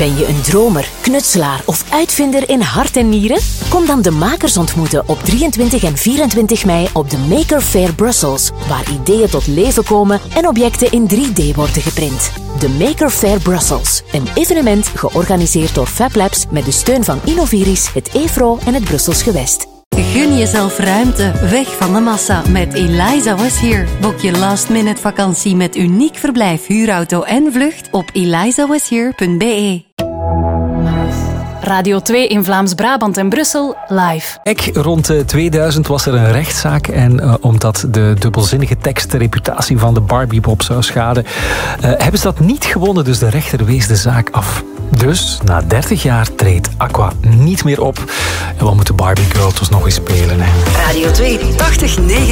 Ben je een dromer, knutselaar of uitvinder in hart en nieren? Kom dan de makers ontmoeten op 23 en 24 mei op de Maker Faire Brussels, waar ideeën tot leven komen en objecten in 3D worden geprint. De Maker Faire Brussels, een evenement georganiseerd door Fab Labs met de steun van Innoviris, het EFRO en het Brussels Gewest. Gun jezelf ruimte, weg van de massa met Eliza Was Here. Boek je last-minute vakantie met uniek verblijf, huurauto en vlucht op elizawashere.be. Radio 2 in Vlaams-Brabant en Brussel, live. Rond 2000 was er een rechtszaak en omdat de dubbelzinnige tekst de reputatie van de Barbiepop zou schaden, hebben ze dat niet gewonnen, dus de rechter wees de zaak af. Dus na 30 jaar treedt Aqua niet meer op en we moeten Barbie Girl dus nog eens spelen. Hè. Radio 2, 80-90.